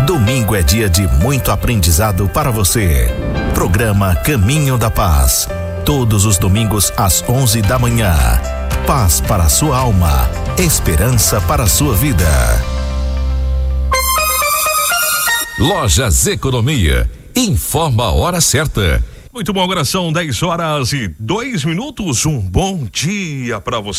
Domingo é dia de muito aprendizado para você. Programa Caminho da Paz. Todos os domingos às 11 da manhã. Paz para a sua alma. Esperança para a sua vida. Lojas Economia. Informa a hora certa. Muito bom, agora são 10 horas e 2 minutos. Um bom dia para você.